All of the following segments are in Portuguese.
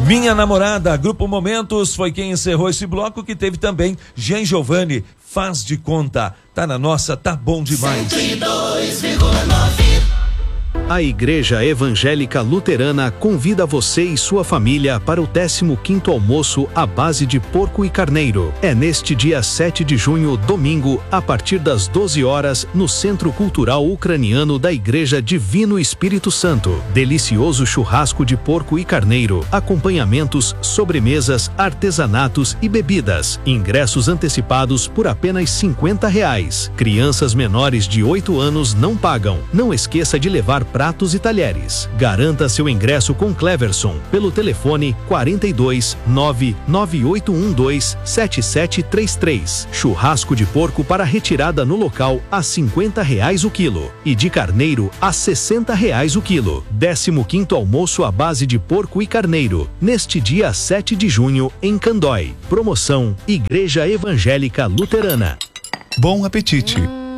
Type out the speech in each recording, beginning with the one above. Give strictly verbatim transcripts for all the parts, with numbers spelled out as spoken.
Minha Namorada, Grupo Momentos, foi quem encerrou esse bloco, que teve também Jean Giovanni, Faz de Conta. Tá na nossa, tá bom demais. cento e dois vírgula nove. A Igreja Evangélica Luterana convida você e sua família para o décimo quinto almoço à base de porco e carneiro. É neste dia sete de junho, domingo, a partir das doze horas, no Centro Cultural Ucraniano da Igreja Divino Espírito Santo. Delicioso churrasco de porco e carneiro, acompanhamentos, sobremesas, artesanatos e bebidas. Ingressos antecipados por apenas cinquenta reais. Crianças menores de oito anos não pagam. Não esqueça de levar pratos e talheres. Garanta seu ingresso com Cleverson pelo telefone quarenta e dois, nove nove oito um dois, sete sete três três. Churrasco de porco para retirada no local a cinquenta reais o quilo e de carneiro a sessenta reais o quilo. décimo quinto almoço à base de porco e carneiro neste dia sete de junho em Candói. Promoção Igreja Evangélica Luterana. Bom apetite!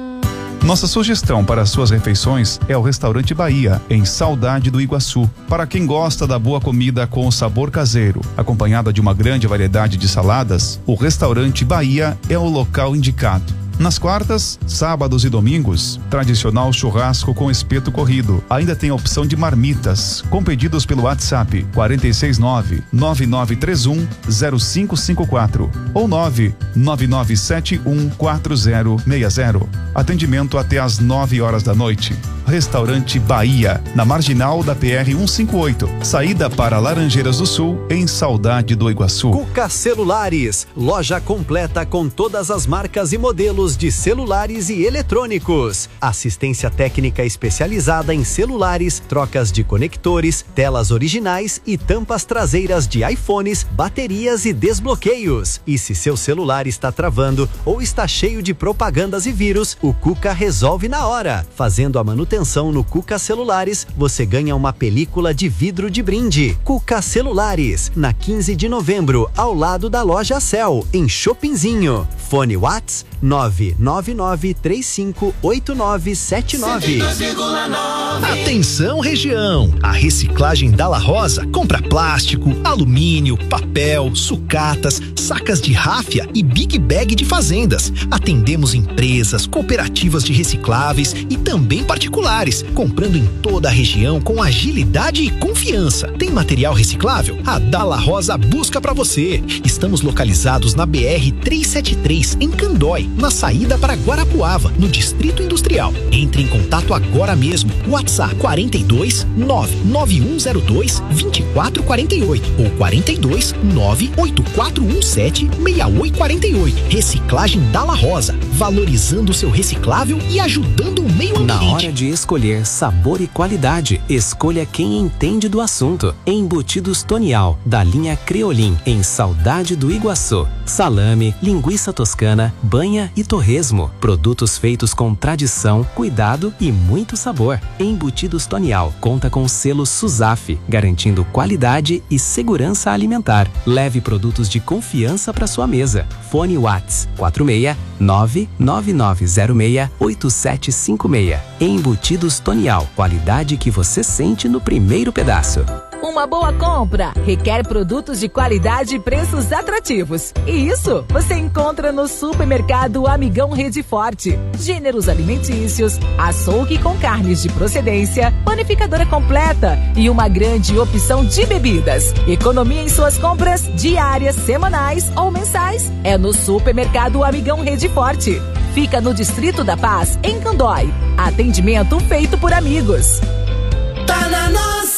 Nossa sugestão para suas refeições é o Restaurante Bahia, em Saudade do Iguaçu. Para quem gosta da boa comida com sabor caseiro, acompanhada de uma grande variedade de saladas, o Restaurante Bahia é o local indicado. Nas quartas, sábados e domingos, tradicional churrasco com espeto corrido. Ainda tem a opção de marmitas, com pedidos pelo WhatsApp quarenta e seis nove, nove nove três um, zero cinco cinco quatro ou nove nove nove sete um quatro zero seis zero. Atendimento até às nove horas da noite. Restaurante Bahia, na marginal da P R cento e cinquenta e oito, saída para Laranjeiras do Sul, em Saudade do Iguaçu. Cuca Celulares, loja completa com todas as marcas e modelos de celulares e eletrônicos. Assistência técnica especializada em celulares, trocas de conectores, telas originais e tampas traseiras de iPhones, baterias e desbloqueios. E se seu celular está travando ou está cheio de propagandas e vírus, o Cuca resolve na hora. Fazendo a manutenção no Cuca Celulares, você ganha uma película de vidro de brinde. Cuca Celulares, na quinze de novembro, ao lado da loja Cell, em Chopinzinho. Fone Whats nove nove nove três cinco oito nove sete nove. Atenção, região! A reciclagem Dalla Rosa compra plástico, alumínio, papel, sucatas, sacas de ráfia e big bag de fazendas. Atendemos empresas, cooperativas de recicláveis e também particulares, comprando em toda a região com agilidade e confiança. Tem material reciclável? A Dalla Rosa busca para você. Estamos localizados na B R trezentos e setenta e três, em Candói, na saída para Guarapuava, no Distrito Industrial. Entre em contato agora mesmo. WhatsApp quarenta e dois, nove nove um zero dois, vinte e quatro quarenta e oito ou quarenta e dois, nove oito quatro um sete, seis oito quarenta e oito. Reciclagem Dalla Rosa, valorizando o seu reciclável e ajudando o meio ambiente. Na hora de escolher sabor e qualidade, escolha quem entende do assunto. Embutidos Tonial, da linha Creolin, em Saudade do Iguaçu. Salame, linguiça toscana, banha e torresmo. Produtos feitos com tradição, cuidado e muito sabor. Embutidos Tonial conta com o selo SUSAF, garantindo qualidade e segurança alimentar. Leve produtos de confiança para sua mesa. Fone Whats quatro seis nove nove nove zero seis oito sete cinco seis. Embutidos Tonial, qualidade que você sente no primeiro pedaço. Uma boa compra requer produtos de qualidade e preços atrativos. E isso você encontra no Supermercado Amigão Rede Forte. Gêneros alimentícios, açougue com carnes de procedência, panificadora completa e uma grande opção de bebidas. Economia em suas compras diárias, semanais ou mensais. É no Supermercado Amigão Rede Forte. Fica no Distrito da Paz, em Candói. Atendimento feito por amigos. Tá na nossa,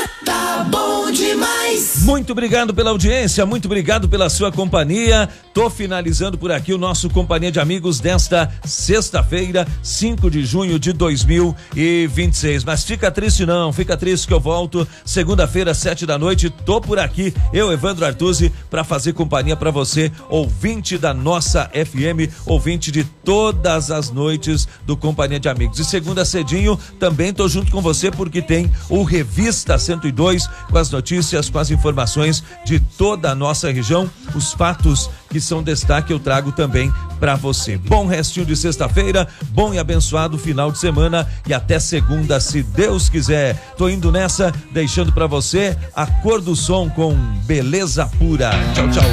tá bom demais. Muito obrigado pela audiência, muito obrigado pela sua companhia. Tô finalizando por aqui o nosso Companhia de Amigos desta sexta-feira, cinco de junho de dois mil e vinte e seis. Mas fica triste não, fica triste que eu volto segunda-feira, sete da noite. Tô por aqui, eu, Evandro Artuzzi, para fazer companhia para você, ouvinte da nossa F M, ouvinte de todas as noites do Companhia de Amigos. E segunda cedinho também tô junto com você porque tem o Revista cento e dois com as notícias, com as informações informações de toda a nossa região, os fatos que são destaque eu trago também para você. Bom restinho de sexta-feira, bom e abençoado final de semana e até segunda, se Deus quiser. Tô indo nessa, deixando para você a Cor do Som com Beleza Pura. Tchau, tchau.